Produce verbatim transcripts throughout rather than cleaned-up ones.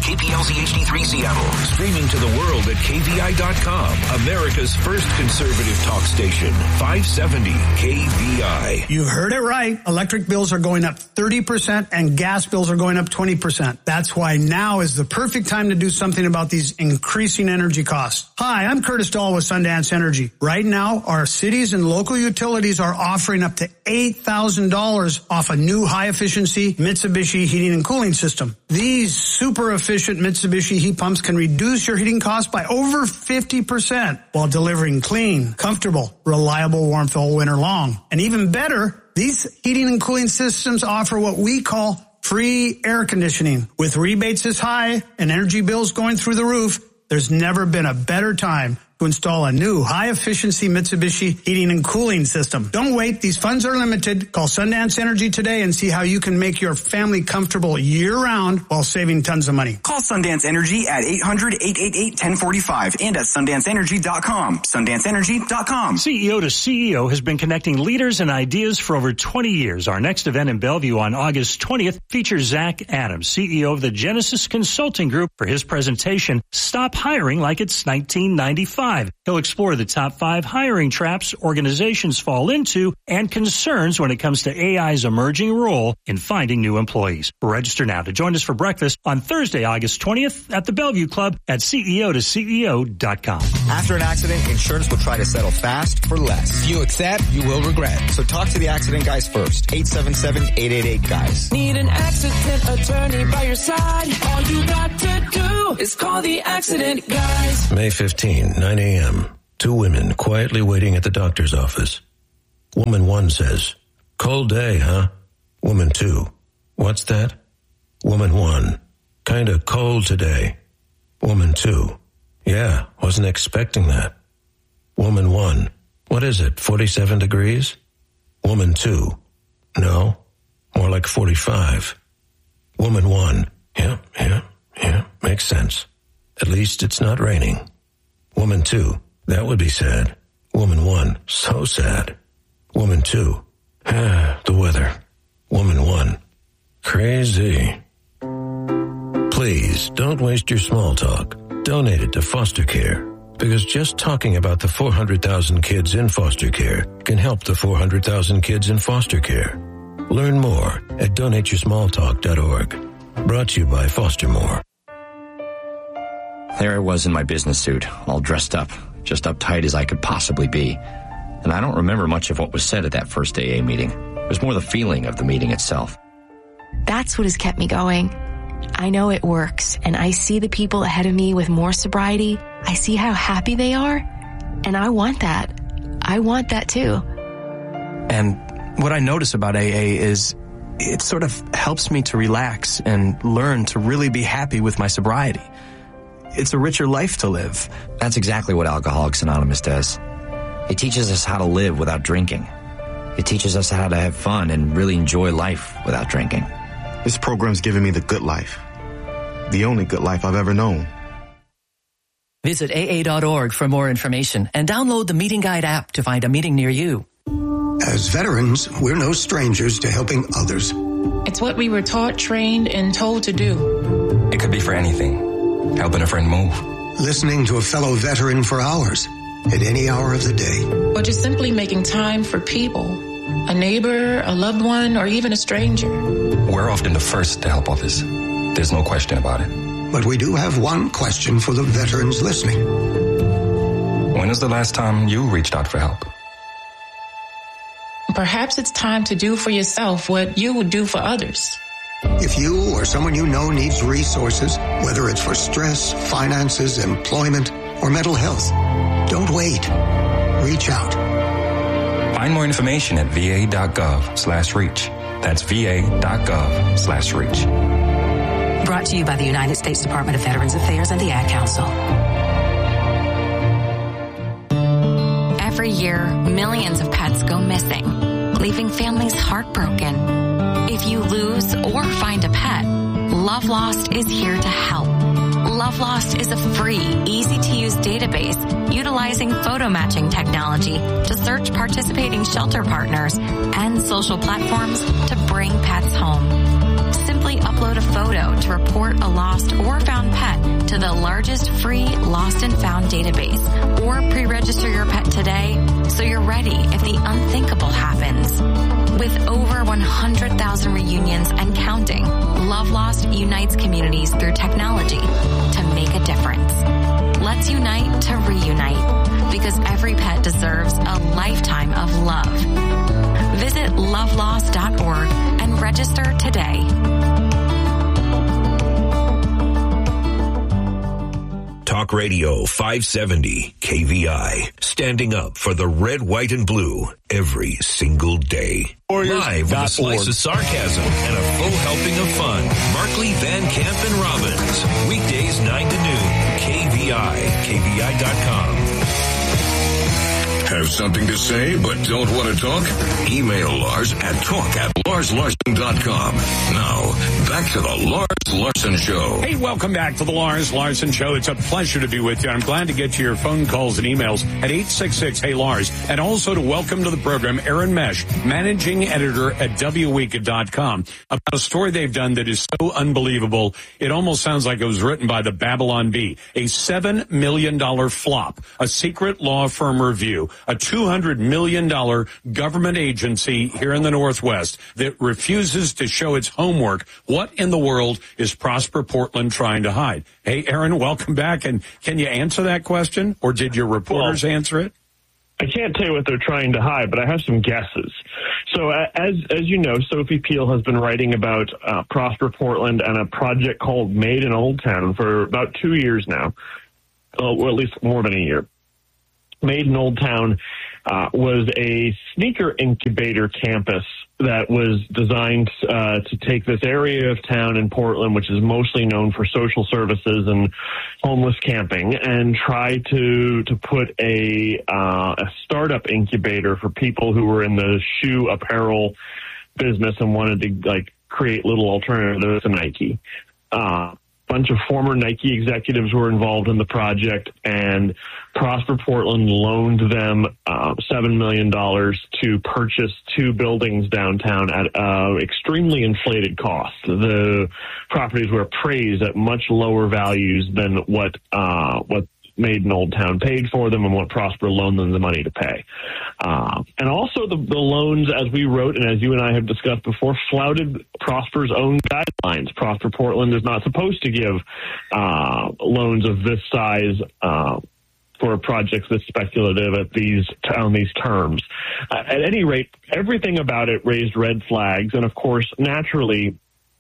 K P L Z H D three Seattle. Streaming to the world at K V I dot com. America's first conservative talk station. five seventy K V I. You heard it right. Electric bills are going up thirty percent and gas bills are going up twenty percent. That's why now is the perfect time to do something about these increasing energy costs. Hi, I'm Curtis Dahl with Sundance Energy. Right now, our cities and local utilities are offering up to eight thousand dollars off a new high-efficiency Mitsubishi heating and cooling system. These super efficient Mitsubishi heat pumps can reduce your heating costs by over fifty percent while delivering clean, comfortable, reliable warmth all winter long. And even better, these heating and cooling systems offer what we call free air conditioning. With rebates this high and energy bills going through the roof, there's never been a better time to install a new high-efficiency Mitsubishi heating and cooling system. Don't wait. These funds are limited. Call Sundance Energy today and see how you can make your family comfortable year-round while saving tons of money. Call Sundance Energy at eight hundred, eight eight eight, one zero four five and at sundance energy dot com. sundance energy dot com. C E O to C E O has been connecting leaders and ideas for over twenty years. Our next event in Bellevue on August twentieth features Zach Adams, C E O of the Genesis Consulting Group, for his presentation, Stop Hiring Like It's nineteen ninety-five. He'll explore the top five hiring traps organizations fall into and concerns when it comes to A I's emerging role in finding new employees. Register now to join us for breakfast on Thursday, August twentieth at the Bellevue Club at C E O to C E O dot com. After an accident, insurance will try to settle fast for less. If you accept, you will regret. So talk to the accident guys first. eight seven seven, eight eight eight, guys. Need an accident attorney by your side? All you got to do is call the accident guys. May fifteenth, nine a.m. Two women quietly waiting at the doctor's office. Woman one says, "Cold day, huh?" Woman two, "What's that?" Woman one, "Kinda cold today." Woman two, "Yeah, wasn't expecting that." Woman one, "What is it, forty-seven degrees?" Woman two, "No, more like forty-five." Woman one, "Yeah, yeah, yeah, makes sense. At least it's not raining." Woman two, "That would be sad." Woman one, "So sad." Woman two, "Ah, the weather." Woman one, "Crazy." Please don't waste your small talk. Donate it to foster care, because just talking about the four hundred thousand kids in foster care can help the four hundred thousand kids in foster care. Learn more at donate your small talk dot org. Brought to you by Foster More. There I was in my business suit, all dressed up, just uptight as I could possibly be. And I don't remember much of what was said at that first A A meeting. It was more the feeling of the meeting itself. That's what has kept me going. I know it works, and I see the people ahead of me with more sobriety. I see how happy they are, and I want that. I want that too. And what I notice about A A is it sort of helps me to relax and learn to really be happy with my sobriety. It's a richer life to live. That's exactly what Alcoholics Anonymous does. It teaches us how to live without drinking. It teaches us how to have fun and really enjoy life without drinking. This program's given me the good life. The only good life I've ever known. Visit A A dot org for more information and download the Meeting Guide app to find a meeting near you. As veterans, we're no strangers to helping others. It's what we were taught, trained, and told to do. It could be for anything. Helping a friend move. Listening to a fellow veteran for hours, at any hour of the day. Or just simply making time for people. A neighbor, a loved one, or even a stranger. We're often the first to help others. There's no question about it. But we do have one question for the veterans listening. When is the last time you reached out for help? Perhaps it's time to do for yourself what you would do for others. If you or someone you know needs resources, whether it's for stress, finances, employment, or mental health, don't wait. Reach out. Find more information at V A dot gov slash reach. That's V A dot gov slash reach. Brought to you by the United States Department of Veterans Affairs and the Ad Council. Every year, millions of pets go missing, leaving families heartbroken. If you lose or find a pet, Love Lost is here to help. Love Lost is a free, easy-to-use database utilizing photo matching technology to search participating shelter partners and social platforms to bring pets home. Simply Simply upload a photo to report a lost or found pet to the largest free lost and found database, or pre-register your pet today so you're ready if the unthinkable happens. With over one hundred thousand reunions and counting, Love Lost unites communities through technology to make a difference. Let's unite to reunite, because every pet deserves a lifetime of love. Visit love lost dot org and register today. Talk Radio five seventy K V I. Standing up for the red, white, and blue every single day. Live with a slice of sarcasm and a full helping of fun. Markley, Van Camp, and Robbins. Weekdays nine to noon. K V I. K V I dot com. Have something to say but don't want to talk? Email Lars at talk at lars larson dot com. Now, back to the Lars Larson Show. Hey, welcome back to the Lars Larson Show. It's a pleasure to be with you. I'm glad to get to your phone calls and emails at eight six six, hey Lars, and also to welcome to the program Aaron Mesh, managing editor at W week dot com, about a story they've done that is so unbelievable. It almost sounds like it was written by the Babylon Bee. A seven million dollars flop, a secret law firm review, a two hundred million dollars government agency here in the Northwest that refuses to show its homework. What in the world is Prosper Portland trying to hide? Hey, Aaron, welcome back. And can you answer that question, or did your reporters well, answer it? I can't tell you what they're trying to hide, but I have some guesses. So uh, as as you know, Sophie Peel has been writing about uh, Prosper Portland and a project called Made in Old Town for about two years now, uh, or at least more than a year. Made in Old Town uh, was a sneaker incubator campus that was designed uh, to take this area of town in Portland, which is mostly known for social services and homeless camping, and try to to put a uh, a startup incubator for people who were in the shoe apparel business and wanted to like create little alternatives to Nike. Uh, bunch of former Nike executives were involved in the project, and Prosper Portland loaned them uh, seven million dollars to purchase two buildings downtown at uh, extremely inflated cost. The properties were appraised at much lower values than what uh, what Made in Old Town paid for them and what Prosper loaned them the money to pay. Uh, and also the, the loans, as we wrote and as you and I have discussed before, flouted Prosper's own guidelines. Prosper Portland is not supposed to give uh, loans of this size uh, for projects this speculative at these on these terms. Uh, at any rate, everything about it raised red flags, and of course, naturally,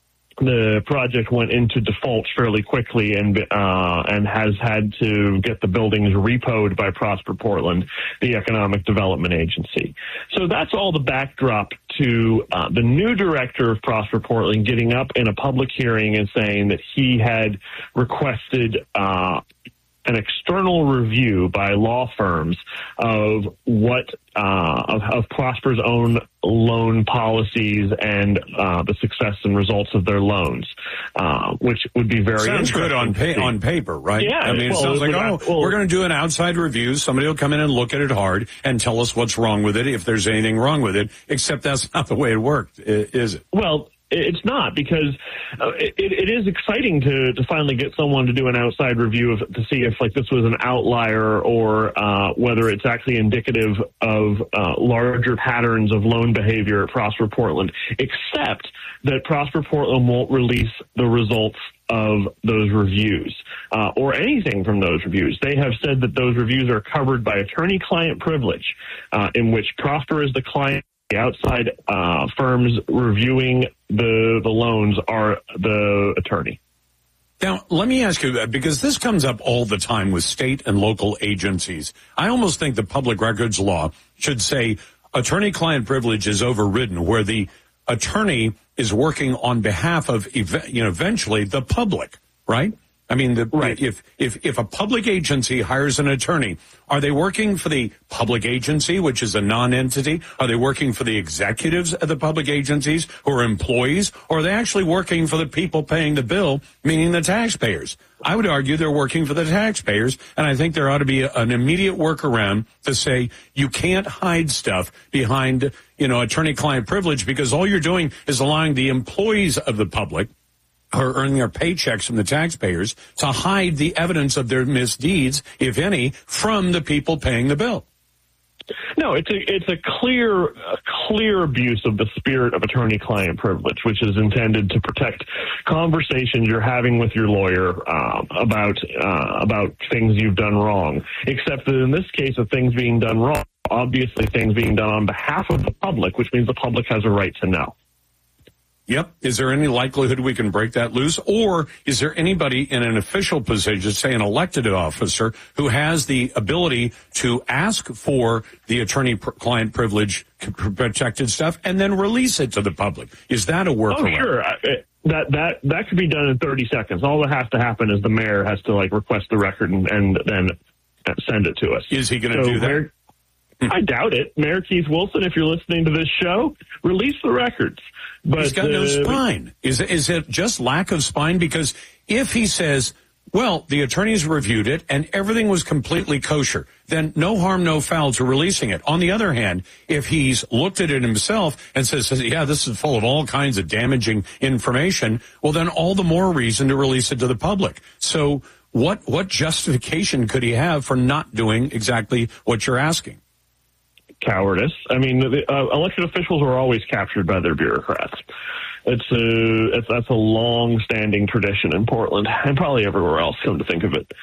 the project went into default fairly quickly and uh, and has had to get the buildings repoed by Prosper Portland, the Economic Development Agency. So that's all the backdrop to uh, the new director of Prosper Portland getting up in a public hearing and saying that he had requested uh, an external review by law firms of what uh, of, of Prosper's own loan policies and uh, the success and results of their loans, uh, which would be very sounds good on pa- on paper, right? Yeah, I mean, well, it sounds like, oh, well, we're going to do an outside review. Somebody will come in and look at it hard and tell us what's wrong with it, if there's anything wrong with it. Except that's not the way it worked, is it? Well, it's not, because uh, it, it is exciting to, to finally get someone to do an outside review of, to see if like this was an outlier or uh, whether it's actually indicative of uh, larger patterns of loan behavior at Prosper Portland, except that Prosper Portland won't release the results of those reviews uh, or anything from those reviews. They have said that those reviews are covered by attorney-client privilege, uh, in which Prosper is the client. The outside uh, firms reviewing the the loans are the attorney. Now, let me ask you, because this comes up all the time with state and local agencies. I almost think the public records law should say attorney-client privilege is overridden, where the attorney is working on behalf of, you know, eventually the public, right? I mean, the, right. if, if, if a public agency hires an attorney, are they working for the public agency, which is a non-entity? Are they working for the executives of the public agencies who are employees? Or are they actually working for the people paying the bill, meaning the taxpayers? I would argue they're working for the taxpayers, and I think there ought to be a, an immediate workaround to say you can't hide stuff behind, you know, attorney-client privilege, because all you're doing is allowing the employees of the public who are earning their paychecks from the taxpayers to hide the evidence of their misdeeds, if any, from the people paying the bill. No, it's a it's a clear a clear abuse of the spirit of attorney-client privilege, which is intended to protect conversations you're having with your lawyer uh, about uh, about things you've done wrong. Except that in this case of things being done wrong, obviously things being done on behalf of the public, which means the public has a right to know. Yep. Is there any likelihood we can break that loose? Or is there anybody in an official position, say an elected officer, who has the ability to ask for the attorney-client privilege protected stuff and then release it to the public? Is that a workaround? Oh, sure. I, that that that could be done in thirty seconds. All that has to happen is the mayor has to like request the record and, and then send it to us. Is he going to so do that? Mayor, I doubt it. Mayor Keith Wilson, if you're listening to this show, release the records. But, He's got no uh, spine. Is, is it just lack of spine? Because if he says, well, the attorneys reviewed it and everything was completely kosher, then no harm, no foul to releasing it. On the other hand, if he's looked at it himself and says, yeah, this is full of all kinds of damaging information, well, then all the more reason to release it to the public. So what, what justification could he have for not doing exactly what you're asking? Cowardice. I mean, the, uh, elected officials are always captured by their bureaucrats. It's a it's, that's a long-standing tradition in Portland and probably everywhere else, come to think of it.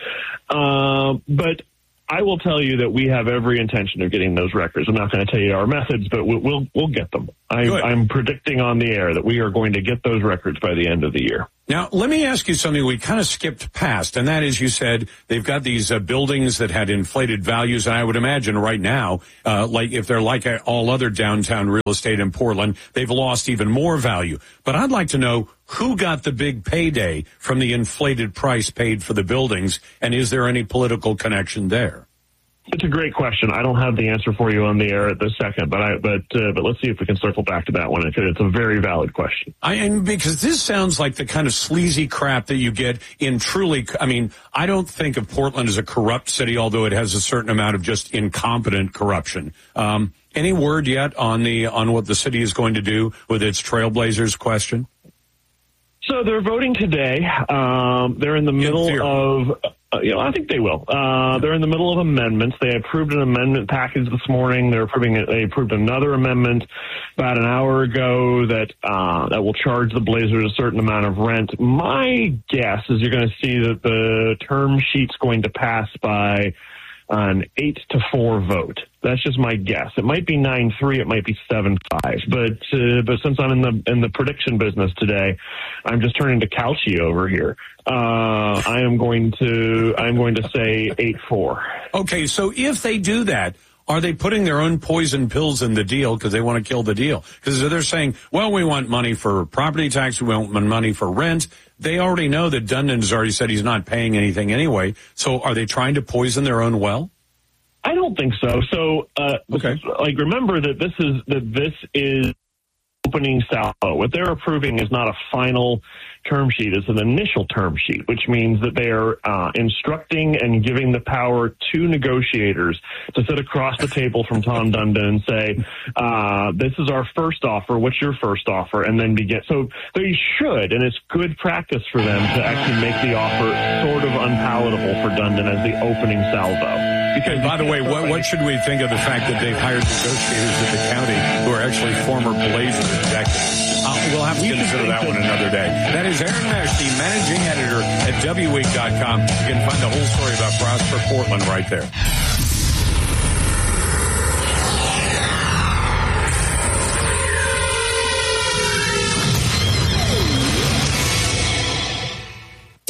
Uh, but I will tell you that we have every intention of getting those records. I'm not going to tell you our methods, but we'll we'll, we'll get them. I, I'm predicting on the air that we are going to get those records by the end of the year. Now, let me ask you something we kind of skipped past, and that is you said they've got these uh, buildings that had inflated values, and I would imagine right now, uh, like if they're like all other downtown real estate in Portland, they've lost even more value. But I'd like to know who got the big payday from the inflated price paid for the buildings, and is there any political connection there? It's a great question. I don't have the answer for you on the air at this second, but I, but uh, but let's see if we can circle back to that one. It's, it's a very valid question. I and because this sounds like the kind of sleazy crap that you get in truly. I mean, I don't think of Portland as a corrupt city, although it has a certain amount of just incompetent corruption. Um, any word yet on the on what the city is going to do with its Trailblazers question? So they're voting today. Um, they're in the middle of. Uh, you know, I think they will. Uh, they're in the middle of amendments. They approved an amendment package this morning. They're approving it. They approved another amendment about an hour ago that uh, that will charge the Blazers a certain amount of rent. My guess is you're going to see that the term sheet's going to pass by an eight to four vote. That's just my guess. It might be nine three. It might be seven five. But uh, but since I'm in the in the prediction business today, I'm just turning to Calci over here. Uh, I am going to I'm going to say eight four. Okay, so if they do that, are they putting their own poison pills in the deal because they want to kill the deal? Because they're saying, well, we want money for property tax, we want money for rent. They already know that Dundon has already said he's not paying anything anyway. So are they trying to poison their own well? I don't think so. So, uh, okay. like, remember that this is that this is opening salvo. What they're approving is not a final term sheet; it's an initial term sheet, which means that they are uh, instructing and giving the power to negotiators to sit across the table from Tom Dundon and say, uh, "This is our first offer. What's your first offer?" And then begin. So they should, and it's good practice for them to actually make the offer sort of unpalatable for Dundon as the opening salvo. Because, by the way, what, what should we think of the fact that they've hired negotiators at the county who are actually former Blazer executives? Uh, we'll have to consider that one another day. That is Aaron Mesh, the managing editor at W week dot com. You can find the whole story about Prosper Portland right there.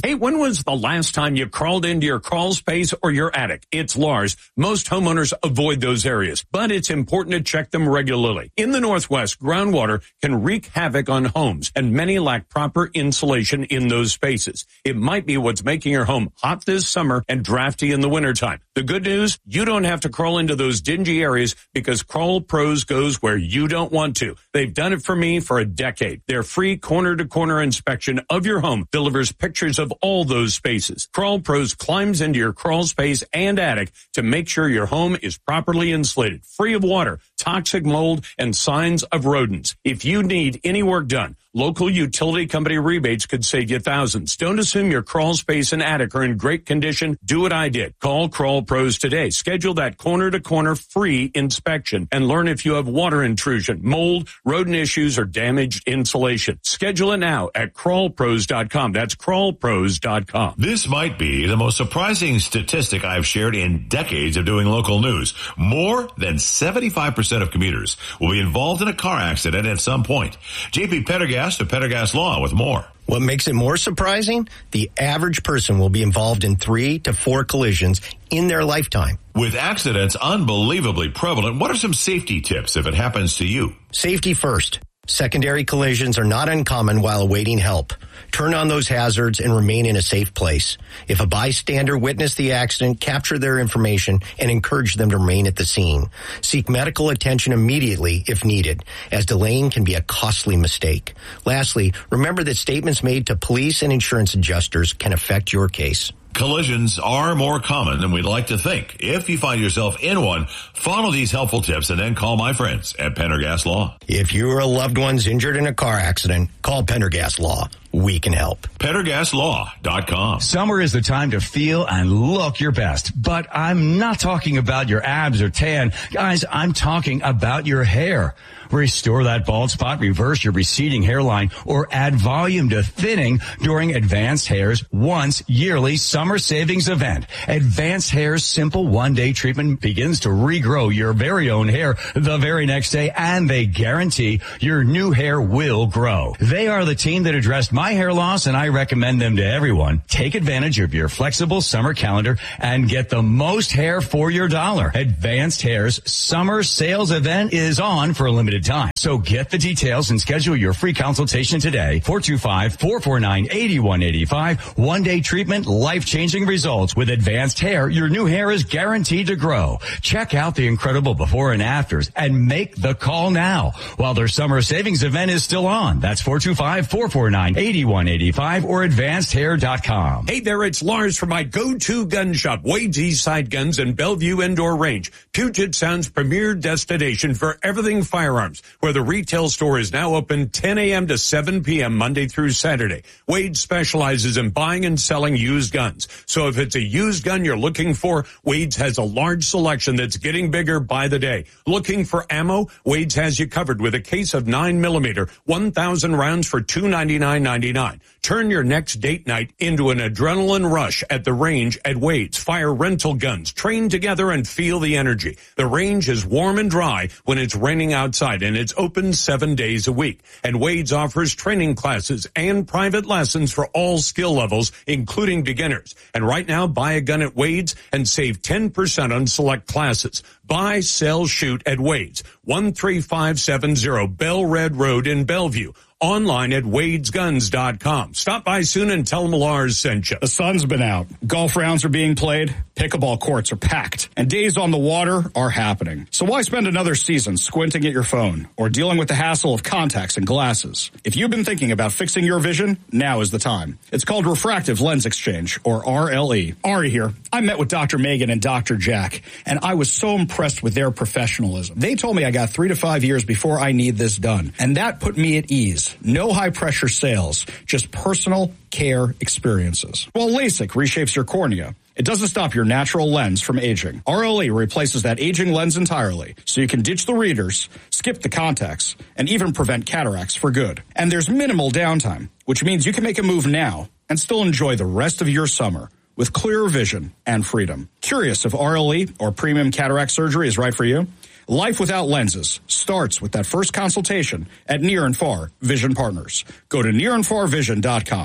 Hey, when was the last time you crawled into your crawl space or your attic? It's Lars. Most homeowners avoid those areas, but it's important to check them regularly. In the Northwest, groundwater can wreak havoc on homes, and many lack proper insulation in those spaces. It might be what's making your home hot this summer and drafty in the wintertime. The good news, you don't have to crawl into those dingy areas because Crawl Pros goes where you don't want to. They've done it for me for a decade. Their free corner-to-corner inspection of your home delivers pictures of all those spaces. Crawl Pros climbs into your crawl space and attic to make sure your home is properly insulated, free of water, toxic mold, and signs of rodents. If you need any work done, local utility company rebates could save you thousands. Don't assume your crawl space and attic are in great condition. Do what I did. Call Crawl Pros today. Schedule that corner-to-corner free inspection and learn if you have water intrusion, mold, rodent issues, or damaged insulation. Schedule it now at crawl pros dot com. That's crawl pros dot com. This might be the most surprising statistic I've shared in decades of doing local news. More than seventy-five percent of commuters will be involved in a car accident at some point. J P Pendergast of Pendergast Law with more. What makes it more surprising? The average person will be involved in three to four collisions in their lifetime. With accidents unbelievably prevalent, what are some safety tips if it happens to you? Safety first. Secondary collisions are not uncommon while awaiting help. Turn on those hazards and remain in a safe place. If a bystander witnessed the accident, capture their information and encourage them to remain at the scene. Seek medical attention immediately if needed, as delaying can be a costly mistake. Lastly, remember that statements made to police and insurance adjusters can affect your case. Collisions are more common than we'd like to think. If you find yourself in one, follow these helpful tips and then call my friends at Pendergast Law. If you or a loved one's injured in a car accident, call Pendergast Law. We can help. Pendergast Law dot com. Summer is the time to feel and look your best, but I'm not talking about your abs or tan. Guys, I'm talking about your hair. Restore that bald spot, reverse your receding hairline, or add volume to thinning during Advanced Hair's once yearly summer savings event. Advanced Hair's simple one-day treatment begins to regrow your very own hair the very next day, and they guarantee your new hair will grow. They are the team that addressed my hair loss, and I recommend them to everyone. Take advantage of your flexible summer calendar and get the most hair for your dollar. Advanced Hair's summer sales event is on for a limited time. So get the details and schedule your free consultation today. four two five, four four nine, eight one eight five. One-day treatment, life-changing results. With Advanced Hair, your new hair is guaranteed to grow. Check out the incredible before and afters and make the call now while their summer savings event is still on. That's four two five, four four nine, eight one eight five or advanced hair dot com. Hey there, it's Lars from my go-to gun shop, Wade's Eastside Guns and Bellevue Indoor Range, Puget Sound's premier destination for everything firearms, where the retail store is now open ten a.m. to seven p.m. Monday through Saturday. Wade specializes in buying and selling used guns. So if it's a used gun you're looking for, Wade's has a large selection that's getting bigger by the day. Looking for ammo? Wade's has you covered with a case of nine millimeter, one thousand rounds for two ninety-nine ninety-nine. Turn your next date night into an adrenaline rush at the range at Wade's. Fire rental guns. Train together and feel the energy. The range is warm and dry when it's raining outside, and it's open seven days a week. And Wade's offers training classes and private lessons for all skill levels, including beginners. And right now, buy a gun at Wade's and save ten percent on select classes. Buy, sell, shoot at Wade's. one three five seven zero Bell Red Road in Bellevue. Online at wades guns dot com. Stop by soon and tell them Lars sent you. The sun's been out. Golf rounds are being played. Pickleball courts are packed. And days on the water are happening. So why spend another season squinting at your phone or dealing with the hassle of contacts and glasses? If you've been thinking about fixing your vision, now is the time. It's called Refractive Lens Exchange, or R L E. Ari here. I met with Doctor Megan and Doctor Jack, and I was so impressed with their professionalism. They told me I got three to five years before I need this done, and that put me at ease. No high-pressure sales, just personal care experiences. While LASIK reshapes your cornea, it doesn't stop your natural lens from aging. R L E replaces that aging lens entirely, so you can ditch the readers, skip the contacts, and even prevent cataracts for good. And there's minimal downtime, which means you can make a move now and still enjoy the rest of your summer with clearer vision and freedom. Curious if R L E or premium cataract surgery is right for you? Life without lenses starts with that first consultation at Near and Far Vision Partners. Go to near and far vision dot com.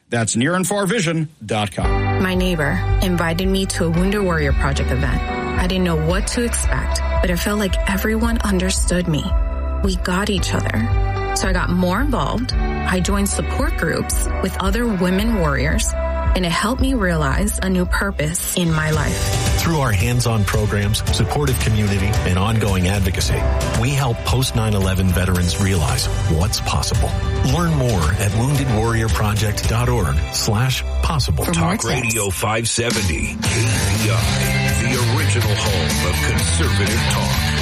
That's near and far vision dot com. My neighbor invited me to a Wounded Warrior Project event. I didn't know what to expect, but I felt like everyone understood me. We got each other. So I got more involved. I joined support groups with other women warriors, and it helped me realize a new purpose in my life. Through our hands-on programs, supportive community, and ongoing advocacy, we help post nine eleven veterans realize what's possible. Learn more at wounded warrior project dot org slash possible. Talk Radio five seventy, K V I, the original home of conservative talk.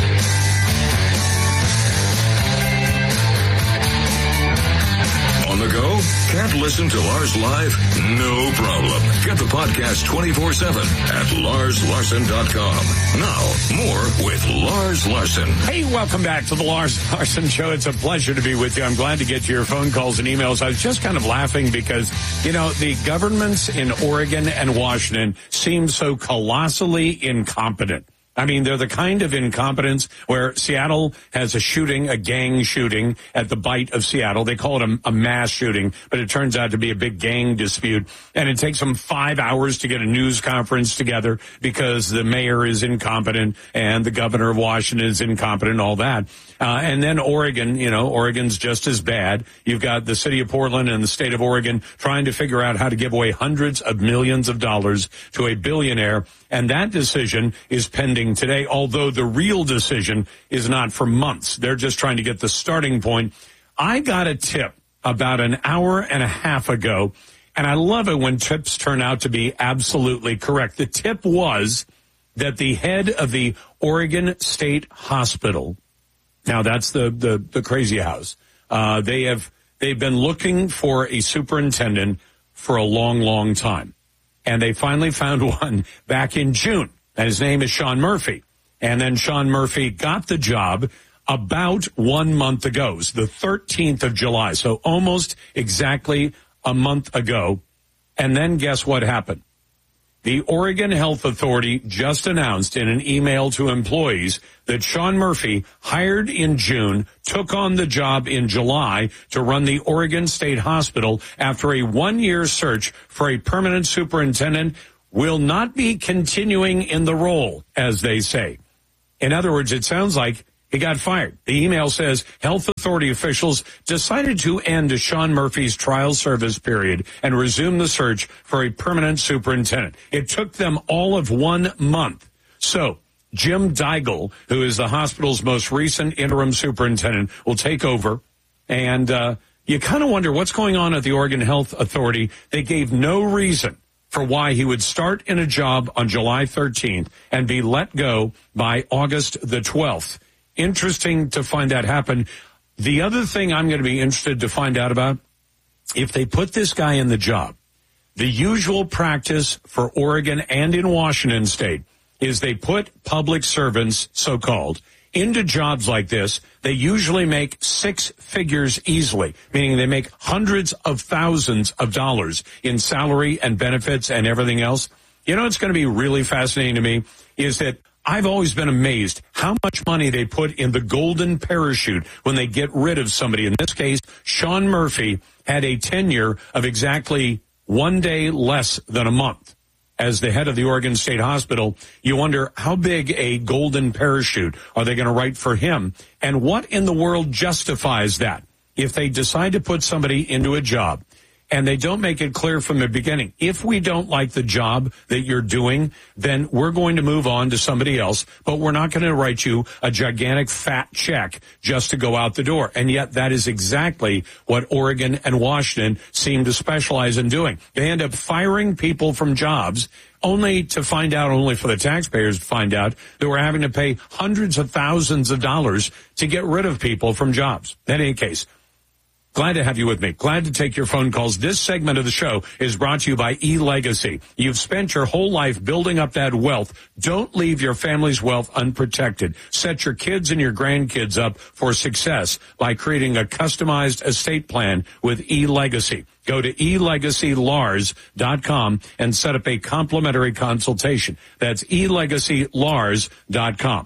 On the go? Can't listen to Lars live? No problem. Get the podcast twenty-four seven at lars larson dot com. Now, more with Lars Larson. Hey, welcome back to the Lars Larson Show. It's a pleasure to be with you. I'm glad to get to your phone calls and emails. I was just kind of laughing because, you know, the governments in Oregon and Washington seem so colossally incompetent. I mean, they're the kind of incompetence where Seattle has a shooting, a gang shooting at the Bite of Seattle. They call it a, a mass shooting, but it turns out to be a big gang dispute. And it takes them five hours to get a news conference together because the mayor is incompetent and the governor of Washington is incompetent, all that. Uh, and then Oregon, you know, Oregon's just as bad. You've got the city of Portland and the state of Oregon trying to figure out how to give away hundreds of millions of dollars to a billionaire. And that decision is pending today, although the real decision is not for months. They're just trying to get the starting point. I got a tip about an hour and a half ago, and I love it when tips turn out to be absolutely correct. The tip was that the head of the Oregon State Hospital, now that's the, the, the crazy house, uh, they have, they've been looking for a superintendent for a long, long time. And they finally found one back in June. And his name is Sean Murphy. And then Sean Murphy got the job about one month ago. It was the thirteenth of July. So almost exactly a month ago. And then guess what happened? The Oregon Health Authority just announced in an email to employees that Sean Murphy, hired in June, took on the job in July to run the Oregon State Hospital after a one-year search for a permanent superintendent, will not be continuing in the role, as they say. In other words, it sounds like he got fired. The email says health authority officials decided to end Sean Murphy's trial service period and resume the search for a permanent superintendent. It took them all of one month. So Jim Deigel, who is the hospital's most recent interim superintendent, will take over. And uh, you kind of wonder what's going on at the Oregon Health Authority. They gave no reason for why he would start in a job on July thirteenth and be let go by August the twelfth. Interesting to find that happen. The other thing I'm going to be interested to find out about, if they put this guy in the job, the usual practice for Oregon and in Washington state is they put public servants, so-called, into jobs like this. They usually make six figures easily, meaning they make hundreds of thousands of dollars in salary and benefits and everything else. You know, what's going to be really fascinating to me is that I've always been amazed how much money they put in the golden parachute when they get rid of somebody. In this case, Sean Murphy had a tenure of exactly one day less than a month as the head of the Oregon State Hospital. You wonder how big a golden parachute are they going to write for him? And what in the world justifies that? If they decide to put somebody into a job and they don't make it clear from the beginning, if we don't like the job that you're doing, then we're going to move on to somebody else, but we're not going to write you a gigantic fat check just to go out the door. And yet that is exactly what Oregon and Washington seem to specialize in doing. They end up firing people from jobs only to find out, only for the taxpayers to find out, that we're having to pay hundreds of thousands of dollars to get rid of people from jobs. In any case, glad to have you with me. Glad to take your phone calls. This segment of the show is brought to you by eLegacy. You've spent your whole life building up that wealth. Don't leave your family's wealth unprotected. Set your kids and your grandkids up for success by creating a customized estate plan with eLegacy. Go to e legacy lars dot com and set up a complimentary consultation. That's e legacy lars dot com.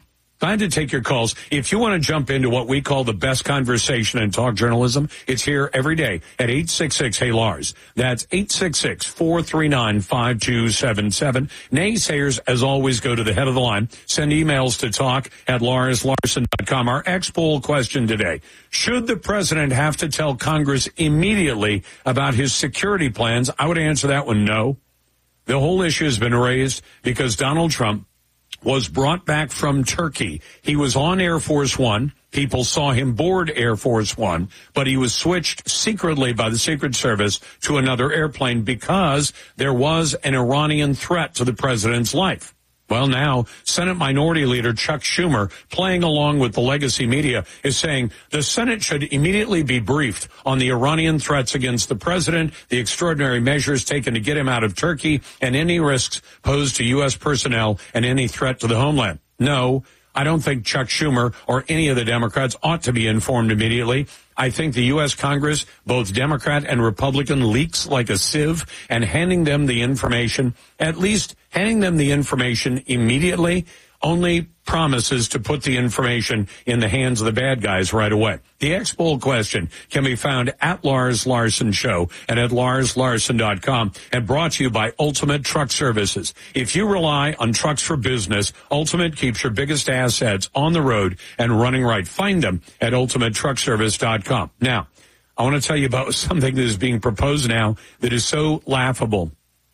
Glad to take your calls. If you want to jump into what we call the best conversation in talk journalism, it's here every day at eight six six, hey Lars. That's eight six six, four three nine, five two seven seven. Naysayers, as always, go to the head of the line. Send emails to talk at lars larson dot com. Our X-Poll question today. Should the president have to tell Congress immediately about his security plans? I would answer that one no. The whole issue has been raised because Donald Trump was brought back from Turkey. He was on Air Force One. People saw him board Air Force One, but he was switched secretly by the Secret Service to another airplane because there was an Iranian threat to the president's life. Well, now, Senate Minority Leader Chuck Schumer, playing along with the legacy media, is saying the Senate should immediately be briefed on the Iranian threats against the president, the extraordinary measures taken to get him out of Turkey, and any risks posed to U S personnel and any threat to the homeland. No, I don't think Chuck Schumer or any of the Democrats ought to be informed immediately. I think the U S Congress, both Democrat and Republican, leaks like a sieve, and handing them the information, at least handing them the information immediately, only promises to put the information in the hands of the bad guys right away. The X-Poll question can be found at Lars Larson Show and at lars larson dot com, and brought to you by Ultimate Truck Services. If you rely on trucks for business, Ultimate keeps your biggest assets on the road and running right. Find them at ultimate truck service dot com. Now, I want to tell you about something that is being proposed now that is so laughable.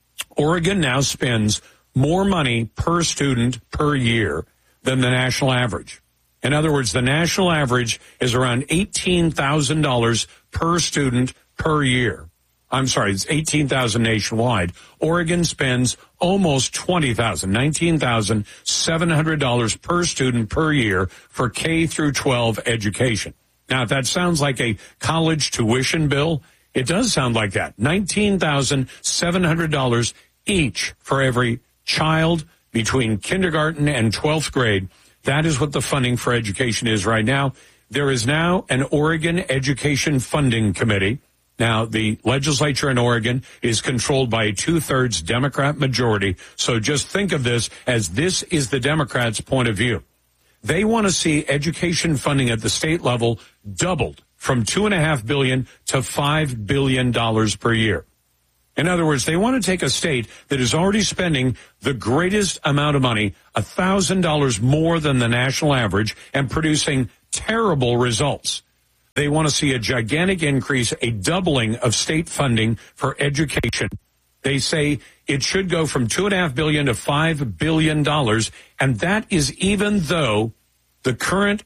Oregon now spends more money per student per year than the national average. In other words, the national average is around eighteen thousand dollars per student per year. I'm sorry, it's eighteen thousand dollars nationwide. Oregon spends almost twenty thousand dollars, nineteen thousand seven hundred dollars per student per year for K through twelve education. Now, if that sounds like a college tuition bill, it does sound like that. nineteen thousand seven hundred dollars each for every child between kindergarten and twelfth grade. That is what the funding for education is right now. There is now an Oregon Education Funding Committee. Now, the legislature in Oregon is controlled by a two-thirds Democrat majority. So just think of this as this is the Democrats' point of view. They want to see education funding at the state level doubled from two and a half billion to five billion dollars per year. In other words, they want to take a state that is already spending the greatest amount of money, one thousand dollars more than the national average, and producing terrible results. They want to see a gigantic increase, a doubling of state funding for education. They say it should go from two and a half billion to five billion dollars, and that is even though the current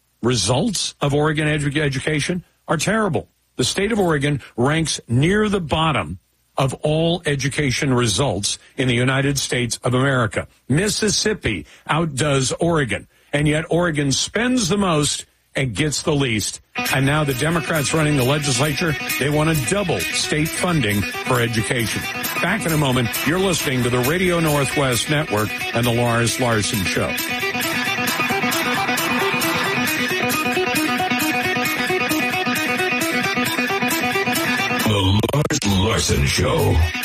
results of Oregon edu- education are terrible. The state of Oregon ranks near the bottom of all education results in the United States of America. Mississippi outdoes Oregon, and yet Oregon spends the most and gets the least. And now the Democrats running the legislature, they want to double state funding for education. Back in a moment, you're listening to the Radio Northwest Network and the Lars Larson Show. The Lars Larson Show.